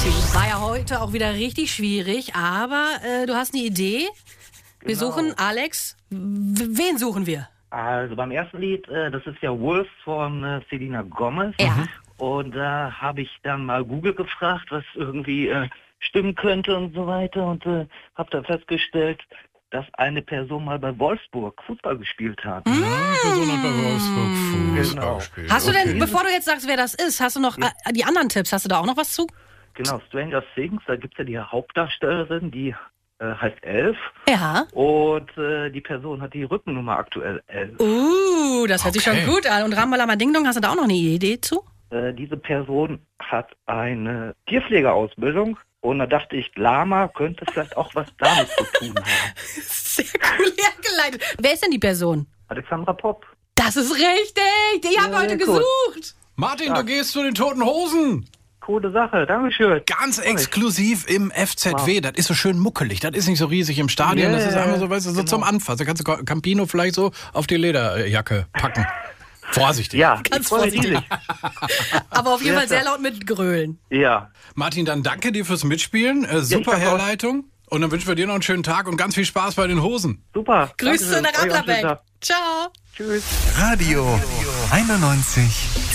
War ja heute auch wieder richtig schwierig, aber du hast eine Idee. Wir suchen, Alex, wen suchen wir? Also beim ersten Lied, das ist ja Wolf von Selena Gomez. Ja. Und da habe ich dann mal Google gefragt, was irgendwie stimmen könnte und so weiter. Und habe dann festgestellt, dass eine Person mal bei Wolfsburg Fußball gespielt hat. Eine Person hat bei Wolfsburg Fußball gespielt. Hast du denn, bevor du jetzt sagst, wer das ist, hast du noch die anderen Tipps? Hast du da auch noch was zu? Genau, Stranger Things, da gibt es ja die Hauptdarstellerin, die heißt Elf. Ja. Und die Person hat die Rückennummer aktuell 11. Das hört sich schon gut an. Und Rambalama Ding Dong, hast du da auch noch eine Idee zu? Diese Person hat eine Tierpflegeausbildung. Und da dachte ich, Lama könnte vielleicht auch was damit zu tun haben. Sehr cool hergeleitet. Wer ist denn die Person? Alexandra Popp. Das ist richtig. Die haben wir heute gesucht. Martin, du gehst zu den Toten Hosen. Coole Sache, Dankeschön. Ganz exklusiv im FZW. Das ist so schön muckelig. Das ist nicht so riesig im Stadion. Das ist einfach so, weißt du, so zum Anfassen. Da kannst du Campino vielleicht so auf die Lederjacke packen. Vorsichtig. Ja, Ganz vorsichtig. Aber auf jeden Fall sehr laut mit Grölen. Ja. Martin, dann danke dir fürs Mitspielen. Super Herleitung. Und dann wünschen wir dir noch einen schönen Tag und ganz viel Spaß bei den Hosen. Super. Grüße nach Adlerbeck. Ciao. Tschüss. Radio 91.